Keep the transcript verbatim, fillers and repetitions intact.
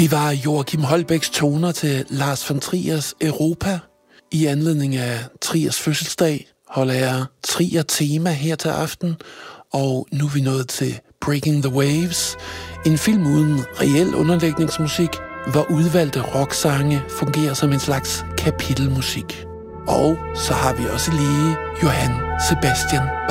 Det var Joachim Holbæks toner til Lars von Triers Europa. I anledning af Triers fødselsdag holder jeg Trier tema her til aften, og nu er vi nået til Breaking the Waves, en film uden reel underlægningsmusik, hvor udvalgte rocksange fungerer som en slags kapitelmusik. Og så har vi også lige Johann Sebastian